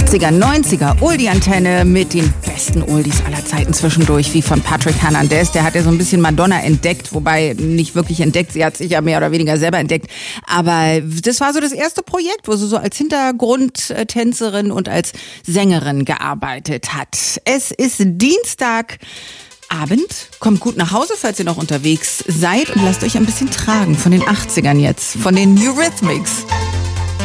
80er, 90er, Oldie-Antenne mit den besten Oldies aller Zeiten zwischendurch, wie von Patrick Hernandez. Der hat ja so ein bisschen Madonna entdeckt, wobei nicht wirklich entdeckt, sie hat sich ja mehr oder weniger selber entdeckt. Aber das war so das erste Projekt, wo sie so als Hintergrundtänzerin und als Sängerin gearbeitet hat. Es ist Dienstagabend, kommt gut nach Hause, falls ihr noch unterwegs seid und lasst euch ein bisschen tragen von den 80ern jetzt, von den Eurythmics.